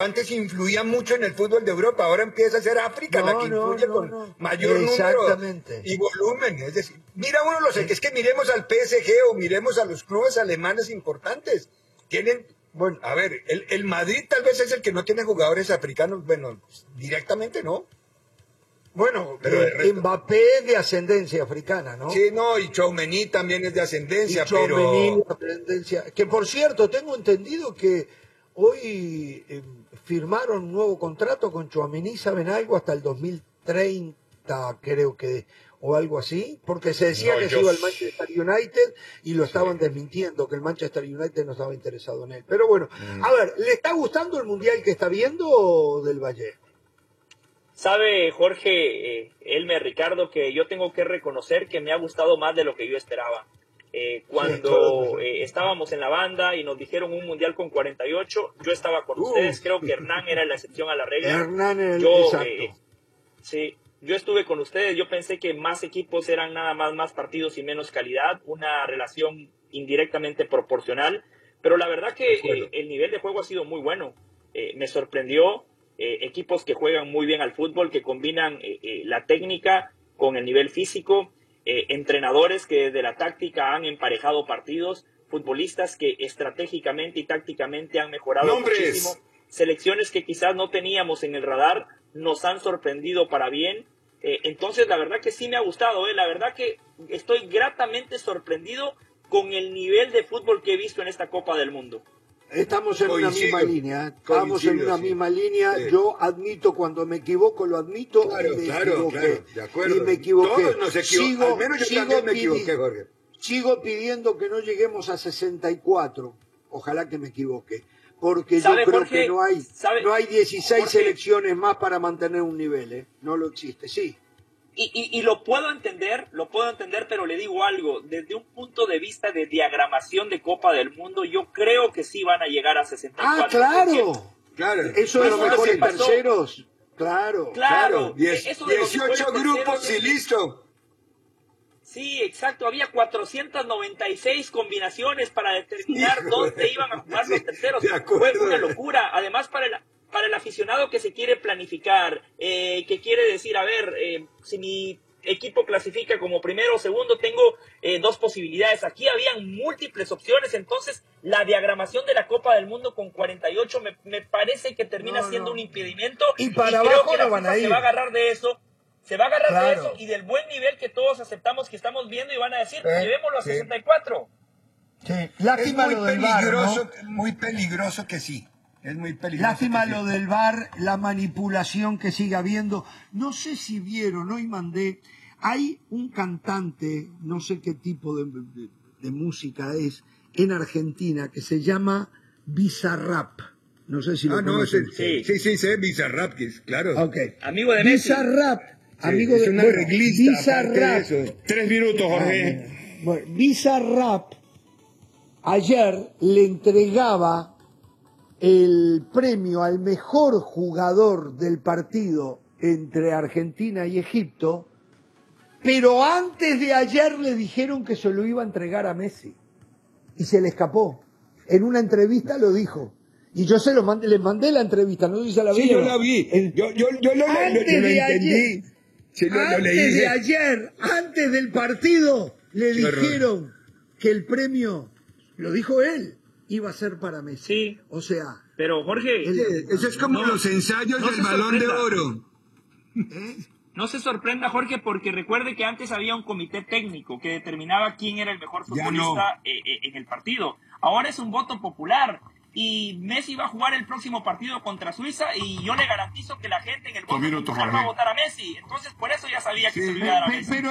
antes influía mucho en el fútbol de Europa, ahora empieza a ser África la que influye con mayor número y volumen. Es decir, mira uno es que miremos al PSG o miremos a los clubes alemanes importantes. Tienen, bueno, a ver, el Madrid tal vez es el que no tiene jugadores africanos, bueno, directamente no. Bueno, pero Mbappé es de ascendencia africana, ¿no? Sí, no, y Tchouaméni también es de ascendencia, pero... ascendencia. Que por cierto, tengo entendido que hoy firmaron un nuevo contrato con Tchouaméni, ¿saben algo? Hasta el 2030, creo que, o algo así, porque se decía que se iba al Manchester United y lo estaban desmintiendo, que el Manchester United no estaba interesado en él. Pero bueno, a ver, ¿le está gustando el Mundial que está viendo del Valle? Sabe, Jorge, Elmer, Ricardo, que yo tengo que reconocer que me ha gustado más de lo que yo esperaba. Cuando estábamos en la banda y nos dijeron un mundial con 48, yo estaba con ustedes. Creo que Hernán era la excepción a la regla. Hernán era sí, yo estuve con ustedes. Yo pensé que más equipos eran nada más partidos y menos calidad, una relación indirectamente proporcional. Pero la verdad que el nivel de juego ha sido muy bueno. Me sorprendió. Equipos que juegan muy bien al fútbol, que combinan la técnica con el nivel físico, entrenadores que desde la táctica han emparejado partidos, futbolistas que estratégicamente y tácticamente han mejorado muchísimo, selecciones que quizás no teníamos en el radar, nos han sorprendido para bien. Entonces la verdad que sí me ha gustado, la verdad que estoy gratamente sorprendido con el nivel de fútbol que he visto en esta Copa del Mundo. Estamos en una misma línea, estamos en una misma línea. Sí. Yo admito cuando me equivoco, lo admito. Claro, claro, de acuerdo. Y me equivoqué. Todos nos equivocamos. Al menos yo también me equivoqué, Jorge. Sigo pidiendo que no lleguemos a 64. Ojalá que me equivoque. Porque yo creo Jorge, que no hay 16 Jorge, selecciones más para mantener un nivel, No lo existe, sí. Y lo puedo entender, pero le digo algo, desde un punto de vista de diagramación de Copa del Mundo, yo creo que sí van a llegar a 64. ¡Ah, claro! Eso de los mejores terceros, claro. 18 grupos y listo. Sí, exacto, había 496 combinaciones para determinar dónde iban a jugar los terceros. Fue una locura, además para el aficionado que se quiere planificar, que quiere decir, a ver, si mi equipo clasifica como primero o segundo, tengo dos posibilidades. Aquí habían múltiples opciones, entonces la diagramación de la Copa del Mundo con 48 me parece que termina siendo un impedimento. Y para abajo creo que no van a ir. Se va a agarrar de eso. De eso y del buen nivel que todos aceptamos que estamos viendo y van a decir, llevémoslo a 64. Sí, lástima es muy lo del VAR, ¿no? Muy peligroso que sí. Es muy peligroso. Lástima lo del VAR, la manipulación que sigue habiendo. No sé si vieron, hoy mandé, hay un cantante, no sé qué tipo de música es, en Argentina, que se llama Bizarrap. No sé si lo conocen. Sí, Bizarrap, claro. Okay. Amigo de Messi. Bizarrap. Sí, es una reglista. Bizarrap. 3 minutos, Jorge. Bueno, Bizarrap ayer le entregaba el premio al mejor jugador del partido entre Argentina y Egipto, pero antes de ayer le dijeron que se lo iba a entregar a Messi y se le escapó. En una entrevista lo dijo. Y yo les mandé la entrevista, no sé si se la vi. Sí, yo la vi. Yo lo entendí. Sí, lo leí. Antes de ayer, antes del partido, le dijeron que el premio, lo dijo él, iba a ser para Messi. Sí. O sea... Pero, Jorge... Eso es como los ensayos del Balón de Oro. No se sorprenda, Jorge, porque recuerde que antes había un comité técnico que determinaba quién era el mejor futbolista en el partido. Ahora es un voto popular. Y Messi va a jugar el próximo partido contra Suiza y yo le garantizo que la gente en el voto popular va a votar a Messi. Entonces, por eso ya sabía que se lo iba a dar a Messi. Pero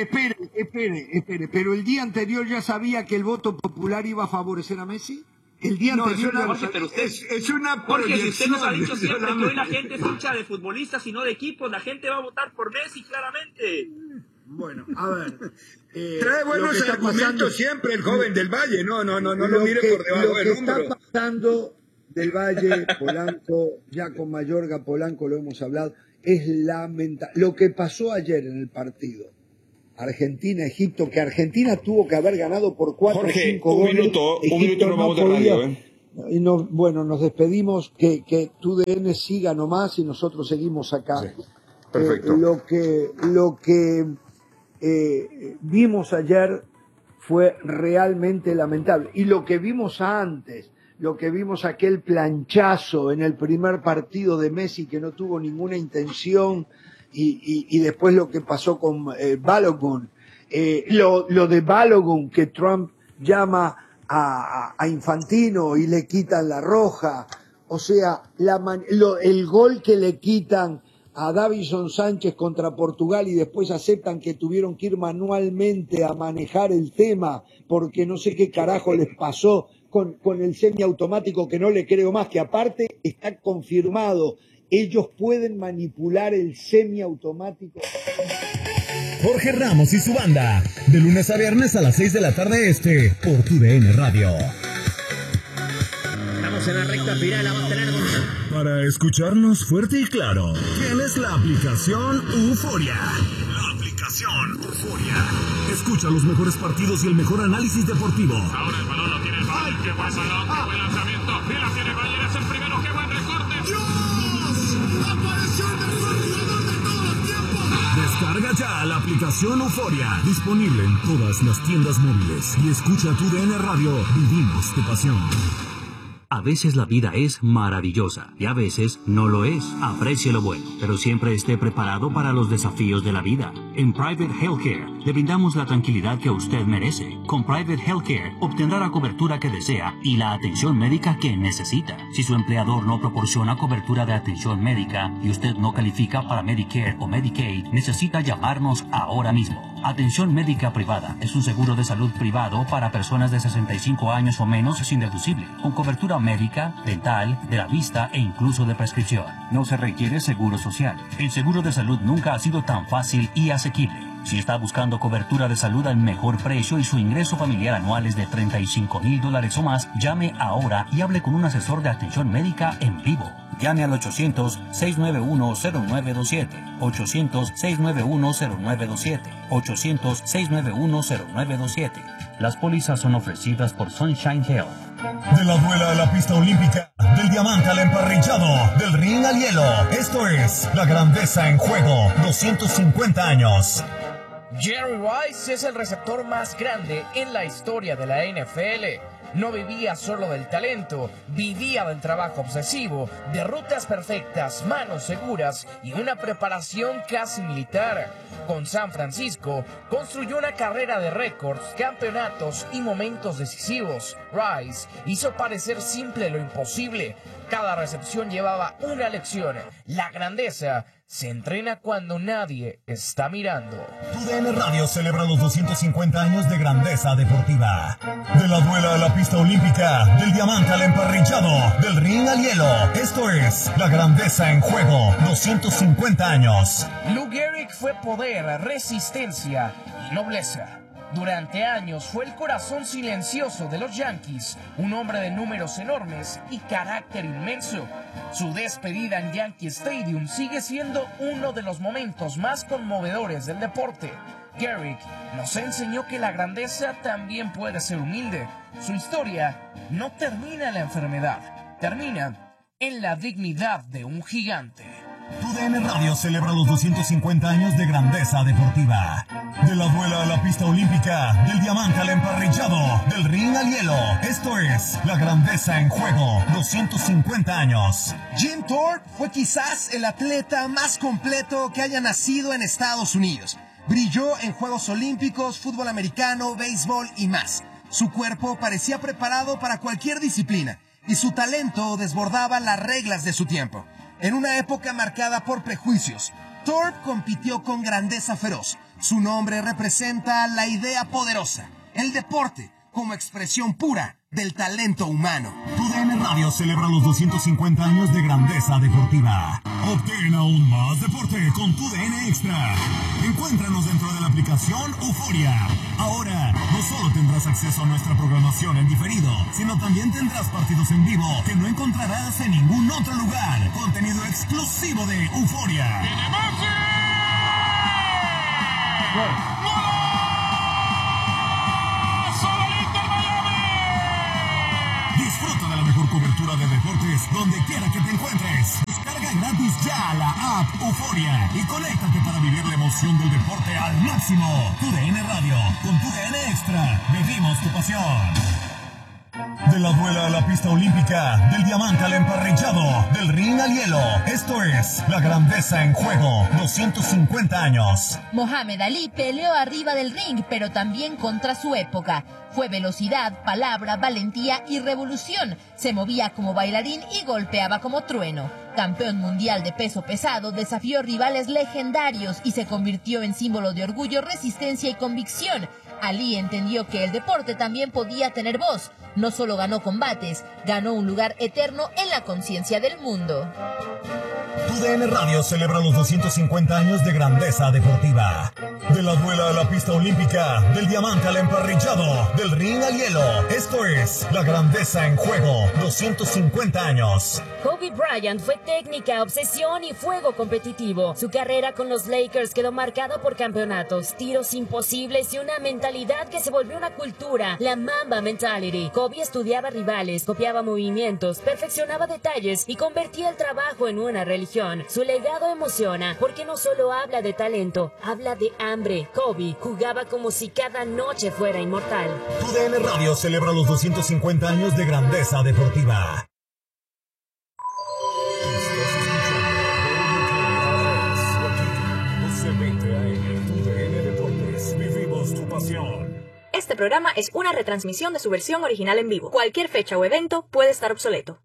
espere. ¿Pero el día anterior ya sabía que el voto popular iba a favorecer a Messi? El día anterior Jorge, pero usted, es una Jorge, si usted nos ha dicho siempre que hoy la gente es hincha de futbolistas y no de equipos, la gente va a votar por Messi, claramente. Bueno, a ver. Trae buenos argumentos siempre el joven del Valle. No lo mire por debajo del hombro. Lo que está pasando del Valle, Polanco, ya con Mayorga, Polanco lo hemos hablado, es lamentable. Lo que pasó ayer en el partido Argentina-Egipto, que Argentina tuvo que haber ganado por 4 o 5 goles. Un minuto, nos vamos de radio. Y bueno, nos despedimos, que TUDN siga nomás y nosotros seguimos acá. Sí, perfecto. Lo que vimos ayer fue realmente lamentable. Y lo que vimos antes, lo que vimos aquel planchazo en el primer partido de Messi que no tuvo ninguna intención, y después lo que pasó con Balogun, lo de Balogun que Trump llama a Infantino y le quitan la roja, o sea, el gol que le quitan a Davinson Sánchez contra Portugal y después aceptan que tuvieron que ir manualmente a manejar el tema porque no sé qué carajo les pasó con el semiautomático, que no le creo más, que aparte está confirmado, ellos pueden manipular el semiautomático. Jorge Ramos y su banda, de lunes a viernes a las 6 de la tarde por TUDN Radio. Estamos en la recta final, vamos a tener... Para escucharnos fuerte y claro, tienes la aplicación Euforia. La aplicación Euforia. Escucha los mejores partidos y el mejor análisis deportivo. Ahora el balón lo tiene el Bayern. ¡Qué buen balón! ¡Qué buen lanzamiento! ¡Y la tiene el Bayern! ¡Es el primero! ¡Qué buen recorte! ¡Dios! ¡Apareció el mejor jugador de todos los tiempos! Descarga ya la aplicación Euforia. Disponible en todas las tiendas móviles. Y escucha TUDN Radio. Vivimos de pasión. A veces la vida es maravillosa y a veces no lo es. Aprecie lo bueno, pero siempre esté preparado para los desafíos de la vida. En Private Healthcare le brindamos la tranquilidad que usted merece. Con Private Healthcare obtendrá la cobertura que desea y la atención médica que necesita. Si su empleador no proporciona cobertura de atención médica y usted no califica para Medicare o Medicaid, necesita llamarnos ahora mismo. Atención médica privada es un seguro de salud privado para personas de 65 años o menos sin deducible, con cobertura médica, dental, de la vista e incluso de prescripción. No se requiere seguro social. El seguro de salud nunca ha sido tan fácil y asequible. Si está buscando cobertura de salud al mejor precio y su ingreso familiar anual es de $35,000 o más, llame ahora y hable con un asesor de atención médica en vivo. Llame al 800-691-0927, 800-691-0927, 800-691-0927. Las pólizas son ofrecidas por Sunshine Health. De la duela a la pista olímpica, del diamante al emparrillado, del ring al hielo. Esto es la grandeza en juego, 250 años. Jerry Rice es el receptor más grande en la historia de la NFL. No vivía solo del talento, vivía del trabajo obsesivo, de rutas perfectas, manos seguras y una preparación casi militar. Con San Francisco, construyó una carrera de récords, campeonatos y momentos decisivos. Rice hizo parecer simple lo imposible. Cada recepción llevaba una lección. La grandeza se entrena cuando nadie está mirando. TUDN Radio celebra los 250 años de grandeza deportiva. De la duela a la pista olímpica, del diamante al emparrillado, del ring al hielo. Esto es la grandeza en juego, 250 años. Lou Gehrig fue poder, resistencia y nobleza. Durante años fue el corazón silencioso de los Yankees, un hombre de números enormes y carácter inmenso. Su despedida en Yankee Stadium sigue siendo uno de los momentos más conmovedores del deporte. Gehrig nos enseñó que la grandeza también puede ser humilde. Su historia no termina en la enfermedad, termina en la dignidad de un gigante. TUDN Radio celebra los 250 años de grandeza deportiva. De la duela a la pista olímpica, del diamante al emparrillado, del ring al hielo. Esto es la grandeza en juego, 250 años. Jim Thorpe fue quizás el atleta más completo que haya nacido en Estados Unidos. Brilló en Juegos Olímpicos, fútbol americano, béisbol y más. Su cuerpo parecía preparado para cualquier disciplina y su talento desbordaba las reglas de su tiempo. En una época marcada por prejuicios, Thorpe compitió con grandeza feroz. Su nombre representa la idea poderosa, el deporte como expresión pura del talento humano. TUDN Radio celebra los 250 años de grandeza deportiva. Obtén aún más deporte con TUDN Extra. Encuéntranos dentro de la aplicación Euforia. Ahora, no solo tendrás acceso a nuestra programación en diferido, sino también tendrás partidos en vivo que no encontrarás en ningún otro lugar. Contenido exclusivo de Euforia. Disfruta de la mejor deportes, donde quiera que te encuentres. Descarga gratis ya la app Euforia y conéctate para vivir la emoción del deporte al máximo. TUDN Radio, con TUDN Extra, vivimos tu pasión. De la duela a la pista olímpica, del diamante al emparrillado, del ring al hielo. Esto es la grandeza en juego, 250 años. Mohamed Ali peleó arriba del ring, pero también contra su época. Fue velocidad, palabra, valentía y revolución. Se movía como bailarín y golpeaba como trueno. Campeón mundial de peso pesado, desafió rivales legendarios y se convirtió en símbolo de orgullo, resistencia y convicción. Ali entendió que el deporte también podía tener voz. No solo ganó combates, ganó un lugar eterno en la conciencia del mundo. TUDN Radio celebra los 250 años de grandeza deportiva. De la duela a la pista olímpica, del diamante al emparrillado, del ring al hielo. Esto es la grandeza en juego, 250 años. Kobe Bryant fue técnica, obsesión y fuego competitivo. Su carrera con los Lakers quedó marcada por campeonatos, tiros imposibles y una mentalidad que se volvió una cultura, la Mamba Mentality. Kobe estudiaba rivales, copiaba movimientos, perfeccionaba detalles y convertía el trabajo en una religión. Su legado emociona porque no solo habla de talento, habla de hambre. Kobe jugaba como si cada noche fuera inmortal. TUDN Radio celebra los 250 años de grandeza deportiva. Este programa es una retransmisión de su versión original en vivo. Cualquier fecha o evento puede estar obsoleto.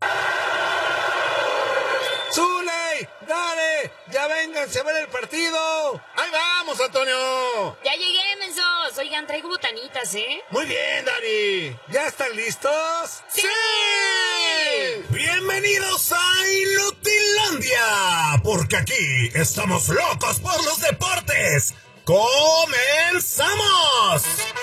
¡Zuley! ¡Dale! ¡Ya vénganse a ver el partido! ¡Ahí vamos, Antonio! Ya llegué, mensos. Oigan, traigo botanitas, ¿eh? Muy bien, Dani. ¿Ya están listos? ¡Sí! ¡Bienvenidos a Inutilandia! Porque aquí estamos locos por los deportes. ¡Comenzamos!